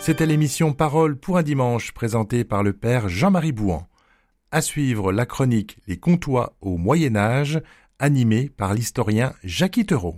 C'était l'émission Parole pour un dimanche présentée par le père Jean-Marie Bouhan. À suivre la chronique Les Comtois au Moyen-Âge, animée par l'historien Jackie Theroux.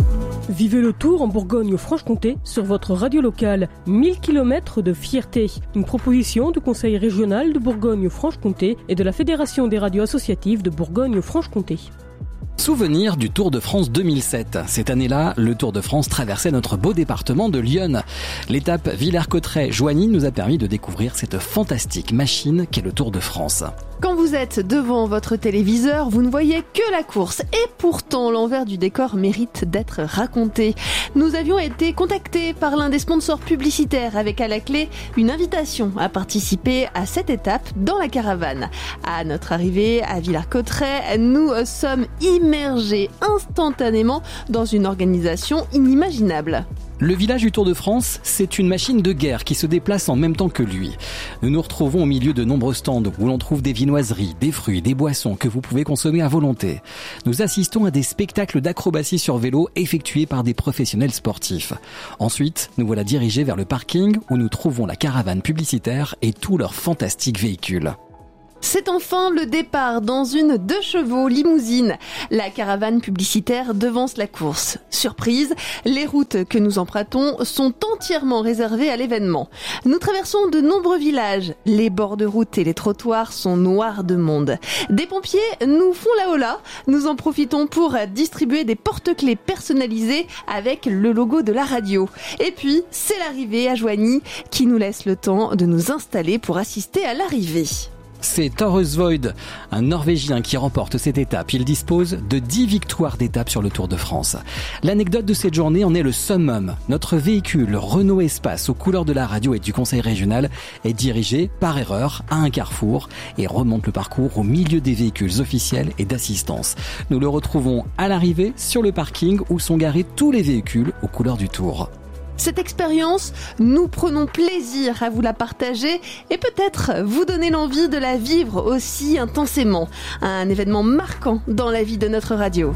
Vivez le tour en Bourgogne-Franche-Comté sur votre radio locale. 1000 km de fierté. Une proposition du Conseil régional de Bourgogne-Franche-Comté et de la Fédération des radios associatives de Bourgogne-Franche-Comté. Souvenir du Tour de France 2007. Cette année-là, le Tour de France traversait notre beau département de l'Yonne. L'étape Villers-Cotterêts-Joigny nous a permis de découvrir cette fantastique machine qu'est le Tour de France. Quand vous êtes devant votre téléviseur, vous ne voyez que la course. Et pourtant, l'envers du décor mérite d'être raconté. Nous avions été contactés par l'un des sponsors publicitaires avec à la clé une invitation à participer à cette étape dans la caravane. À notre arrivée à Villers-Cotterêts, nous sommes immergés instantanément dans une organisation inimaginable. Le village du Tour de France, c'est une machine de guerre qui se déplace en même temps que lui. Nous nous retrouvons au milieu de nombreux stands où l'on trouve des viennoiseries, des fruits, des boissons que vous pouvez consommer à volonté. Nous assistons à des spectacles d'acrobatie sur vélo effectués par des professionnels sportifs. Ensuite, nous voilà dirigés vers le parking où nous trouvons la caravane publicitaire et tous leurs fantastiques véhicules. C'est enfin le départ dans une 2 chevaux limousine. La caravane publicitaire devance la course. Surprise, les routes que nous empruntons sont entièrement réservées à l'événement. Nous traversons de nombreux villages. Les bords de route et les trottoirs sont noirs de monde. Des pompiers nous font la hola. Nous en profitons pour distribuer des porte-clés personnalisés avec le logo de la radio. Et puis, c'est l'arrivée à Joigny qui nous laisse le temps de nous installer pour assister à l'arrivée. C'est Torres Void, un Norvégien qui remporte cette étape. Il dispose de 10 victoires d'étape sur le Tour de France. L'anecdote de cette journée en est le summum. Notre véhicule Renault Espace aux couleurs de la radio et du conseil régional est dirigé par erreur à un carrefour et remonte le parcours au milieu des véhicules officiels et d'assistance. Nous le retrouvons à l'arrivée sur le parking où sont garés tous les véhicules aux couleurs du Tour. Cette expérience, nous prenons plaisir à vous la partager et peut-être vous donner l'envie de la vivre aussi intensément. Un événement marquant dans la vie de notre radio.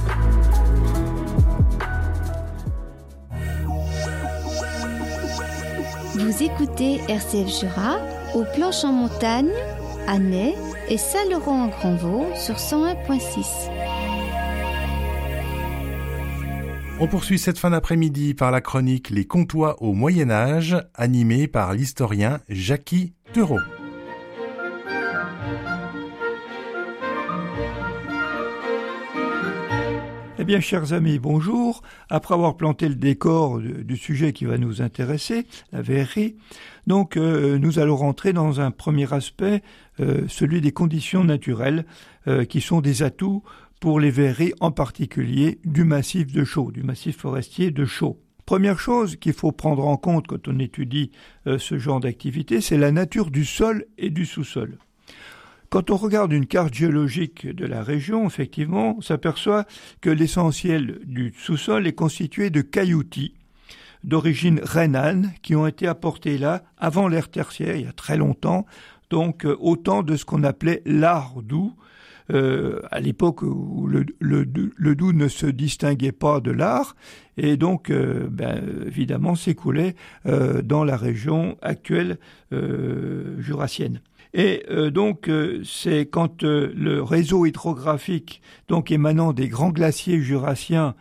Vous écoutez RCF Jura, aux Planches en montagne, à Ney et Saint-Laurent-en-Grandvaux sur 101.6. On poursuit cette fin d'après-midi par la chronique Les Comtois au Moyen-Âge, animée par l'historien Jackie Theroux. Eh bien, chers amis, bonjour. Après avoir planté le décor du sujet qui va nous intéresser, la verrerie, donc nous allons rentrer dans un premier aspect, celui des conditions naturelles, qui sont des atouts pour les verreries, en particulier du massif de Chaux, du massif forestier de Chaux. Première chose qu'il faut prendre en compte quand on étudie ce genre d'activité, c'est la nature du sol et du sous-sol. Quand on regarde une carte géologique de la région, effectivement, on s'aperçoit que l'essentiel du sous-sol est constitué de cailloutis d'origine rhénane qui ont été apportés là avant l'ère tertiaire, il y a très longtemps, donc au temps de ce qu'on appelait l'art doux, à l'époque où le doux ne se distinguait pas de l'art, et donc évidemment s'écoulait dans la région actuelle jurassienne. Et donc c'est quand le réseau hydrographique donc émanant des grands glaciers jurassiens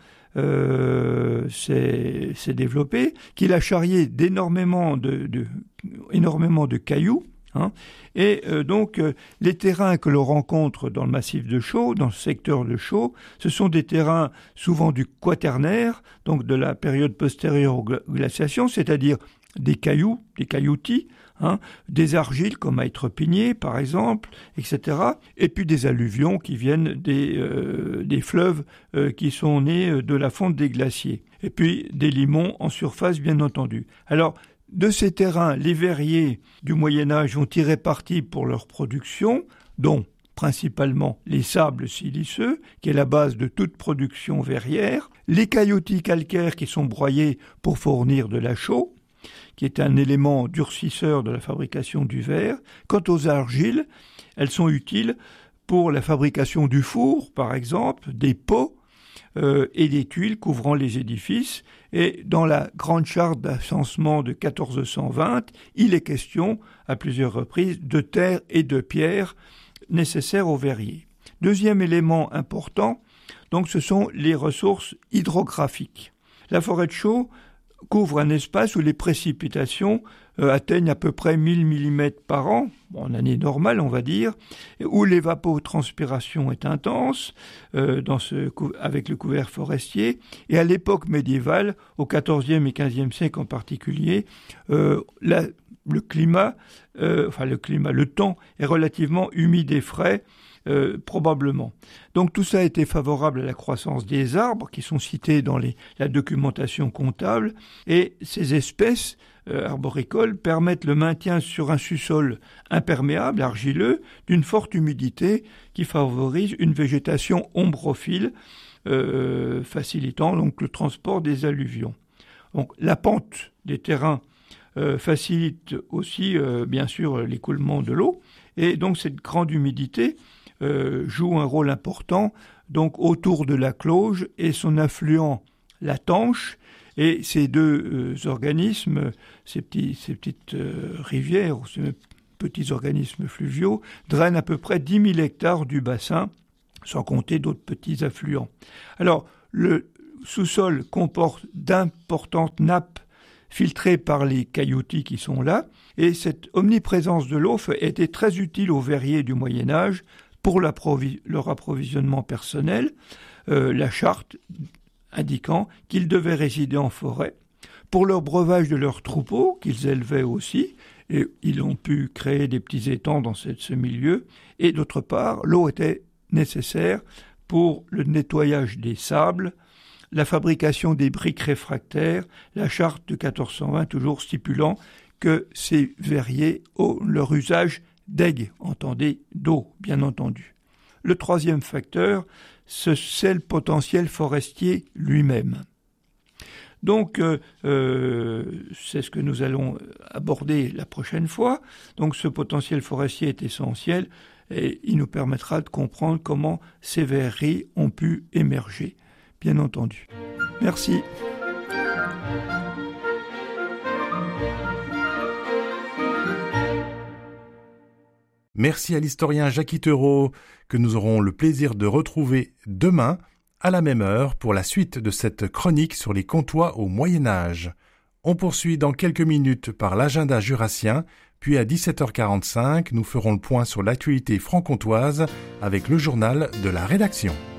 s'est développé, qu'il a charrié énormément de cailloux. Et donc les terrains que l'on rencontre dans le massif de Chaux, dans le secteur de Chaux, ce sont des terrains souvent du Quaternaire, donc de la période postérieure aux glaciations, c'est-à-dire des cailloux, des cailloutis, des argiles comme à Étrepigné par exemple, etc. Et puis des alluvions qui viennent des fleuves qui sont nés de la fonte des glaciers. Et puis des limons en surface bien entendu. Alors de ces terrains, les verriers du Moyen-Âge ont tiré parti pour leur production, dont principalement les sables siliceux, qui est la base de toute production verrière, les cailloutis calcaires qui sont broyés pour fournir de la chaux, qui est un élément durcisseur de la fabrication du verre. Quant aux argiles, elles sont utiles pour la fabrication du four, par exemple, des pots, et des tuiles couvrant les édifices. Et dans la grande charte d'agencement de 1420, il est question à plusieurs reprises de terre et de pierre nécessaires aux verriers. Deuxième élément important, donc, ce sont les ressources hydrographiques. La forêt de chaux couvre un espace où les précipitations atteignent à peu près 1000 mm par an, en année normale on va dire, où l'évapotranspiration est intense avec le couvert forestier. Et à l'époque médiévale, au XIVe et XVe siècle en particulier, le temps est relativement humide et frais, probablement. Donc tout ça a été favorable à la croissance des arbres qui sont cités dans la documentation comptable, et ces espèces arboricoles permettent le maintien sur un sous-sol imperméable, argileux, d'une forte humidité qui favorise une végétation ombrophile, facilitant donc le transport des alluvions. Donc la pente des terrains facilite aussi bien sûr l'écoulement de l'eau, et donc cette grande humidité joue un rôle important donc autour de la Cloge et son affluent la Tanche, et ces deux organismes, ces petites rivières ou ces petits organismes fluviaux drainent à peu près 10 000 hectares du bassin, sans compter d'autres petits affluents. Alors le sous-sol comporte d'importantes nappes filtrées par les cailloutis qui sont là, et cette omniprésence de l'eau était très utile aux verriers du Moyen-Âge pour leur approvisionnement personnel, la charte indiquant qu'ils devaient résider en forêt, pour leur breuvage de leurs troupeaux, qu'ils élevaient aussi, et ils ont pu créer des petits étangs dans ce milieu, et d'autre part, l'eau était nécessaire pour le nettoyage des sables, la fabrication des briques réfractaires, la charte de 1420 toujours stipulant que ces verriers ont leur usage d'aigue, entendez, d'eau, bien entendu. Le troisième facteur, c'est le potentiel forestier lui-même. Donc, c'est ce que nous allons aborder la prochaine fois. Donc, ce potentiel forestier est essentiel et il nous permettra de comprendre comment ces verreries ont pu émerger, bien entendu. Merci. Merci à l'historien Jacky Theureau, que nous aurons le plaisir de retrouver demain à la même heure pour la suite de cette chronique sur les Comtois au Moyen-Âge. On poursuit dans quelques minutes par l'agenda jurassien, puis à 17h45, nous ferons le point sur l'actualité franc-comtoise avec le journal de la rédaction.